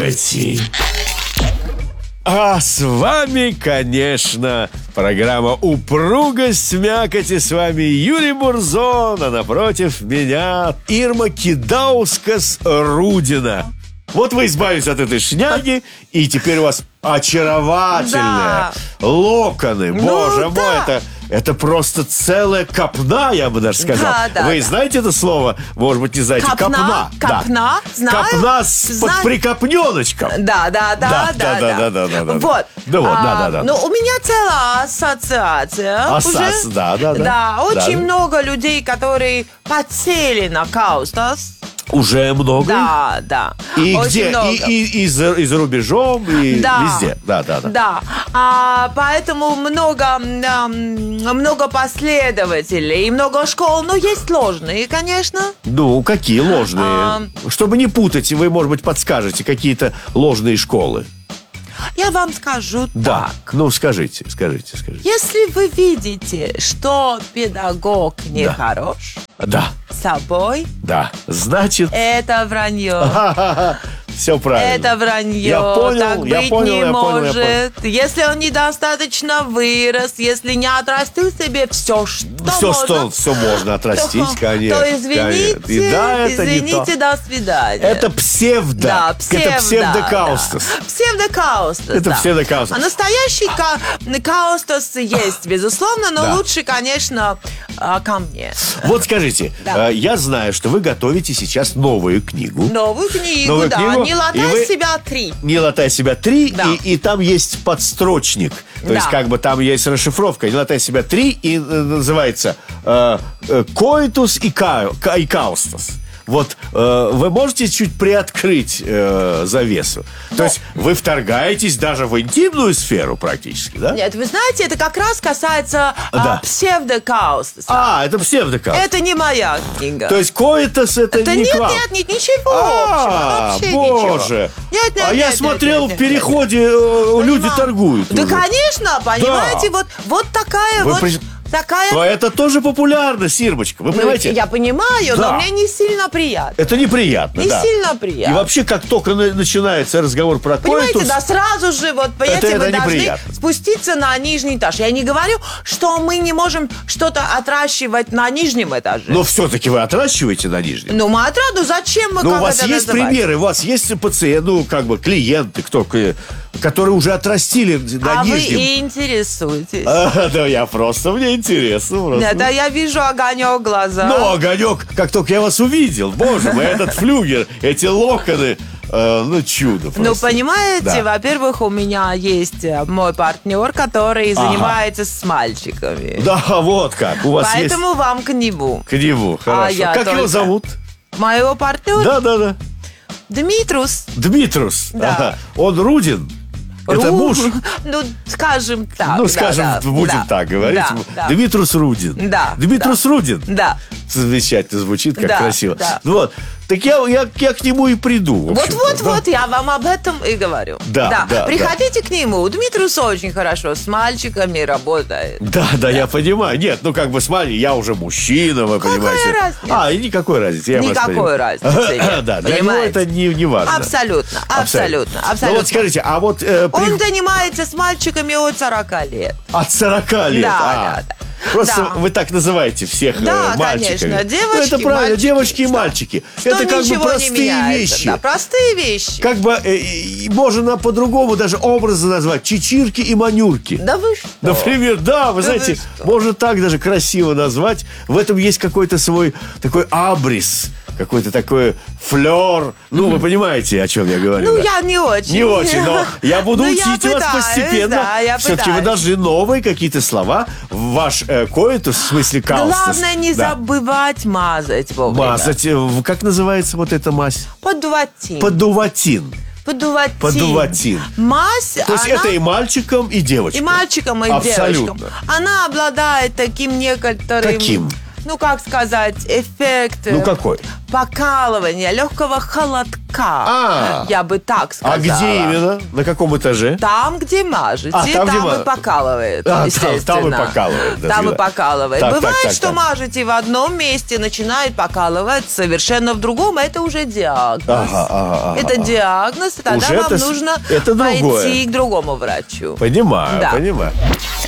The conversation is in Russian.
А с вами, конечно, программа «Упругость мякоти». С вами Юрий Мурзон, а напротив меня Ирма Кидаускас-Рудина. Вот вы избавились от этой шняги, и теперь у вас очаровательные локоны. Боже мой, это просто целая копна, я бы даже сказал. Вы знаете это слово? Может быть, не знаете. Копна. Копна? Знаю. Копна с прикопненочком. Да. Вот. Ну, у меня целая ассоциация. Да, очень много людей, которые подсели на каустас. Уже много? Да. И очень где? Много. И за рубежом, и везде. Да. Поэтому много последователей и много школ. Но есть ложные, конечно. Ну, какие ложные? Чтобы не путать, вы, может быть, подскажете какие-то ложные школы. Я вам скажу так. Ну, скажите. Если вы видите, что педагог нехорош с собой, значит... это вранье. Все правильно. Это вранье. Я понял, так быть не может. Если он недостаточно вырос, если не отрастил себе все, все можно отрастить, конечно. То извините, до свидания. Это псевдо. Да, это псевдокаустас. Псевдокаустас. Это псевдокаустас. А настоящий каустас есть, безусловно, но лучше, конечно, ко мне. Вот скажите, я знаю, что вы готовите сейчас новую книгу. Новую книгу. Не латай себя 3. Не латай себя 3, и там есть подстрочник. То есть, как бы там есть расшифровка. Не латай себя 3, и называется коитус и каустас. Вот вы можете чуть приоткрыть завесу? То есть вы вторгаетесь даже в интимную сферу практически, да? Нет, вы знаете, это как раз касается псевдокаустаса. Это псевдокаустас. Это не моя книга. То есть коитус это не к вам? Нет, ничего общего. Боже. Нет, я смотрел в переходе, люди торгуют. Да, конечно, понимаете, вот такая Это тоже популярность, Ирмочка, вы понимаете? Я понимаю, но мне не сильно приятно. Это неприятно, сильно приятно. И вообще, как только начинается разговор про понимаете, коитус... сразу же, понимаете, вы должны спуститься на нижний этаж. Я не говорю, что мы не можем что-то отращивать на нижнем этаже. Но все-таки вы отращиваете на нижнем. Ну, мы зачем мы у вас есть примеры, у вас есть пациенты, клиенты, которые уже отрастили на нижнем. А вы и интересуетесь. Мне интересно. Нет, я вижу огонек в глазах. Ну, огонек, как только я вас увидел. Боже мой, этот флюгер, эти локоны. Чудо просто. Ну, понимаете, во-первых, у меня есть мой партнер, который занимается с мальчиками. Да, вот как. У вас Поэтому вам к нему. К нему, хорошо. Как его зовут? Моего партнера? Да. Дмитрус. Да. Он Рудин? Это муж? Ну, скажем так. Будем так говорить. Дмитрус Рудин. Да. Дмитрус Рудин? Да. Замечательно звучит, как красиво. Да. Вот. Так я к нему и приду. Вот, я вам об этом и говорю. Да. Приходите к нему. Дмитрус очень хорошо с мальчиками работает. Да, я понимаю. Нет, с мальчиками я уже мужчина, вы понимаете. Какая разница? И никакой разницы. Никакой разницы нет. Да, для него это не важно. Абсолютно. Ну вот скажите, он занимается с мальчиками от 40 лет. От 40 лет? Да. Просто вы так называете всех мальчиками. Конечно, девочки, это правильно, девочки и мальчики. Это простые вещи. Да, простые вещи. Можно по-другому даже образы назвать. Чичирки и манюрки. Да вы что? Например, вы знаете, можно так даже красиво назвать. В этом есть какой-то свой такой абрис. Какой-то такой флер. Вы понимаете, о чем я говорю? Я не очень. Не очень, но я буду учить вас постепенно. Все-таки вы должны новые какие-то слова в ваш коитус, в смысле каустас. Главное не забывать мазать вовремя. Мазать. Как называется вот эта мазь? Поддуватин. Мазь. То есть это и мальчикам, и девочкам. И мальчикам, и девочкам. Она обладает таким некоторым... Каким? ну как сказать, эффект... Ну какой? Покалывания, легкого холодка. Я бы так сказала. А где именно? На каком этаже? Там, где мажете, там, и покалывает, естественно. Там и покалывает. Там и покалывает. Так, Бывает, что мажете в одном месте, начинает покалывать совершенно в другом. Это уже диагноз. Это диагноз, и тогда уже вам нужно это пойти к другому врачу. Понимаю.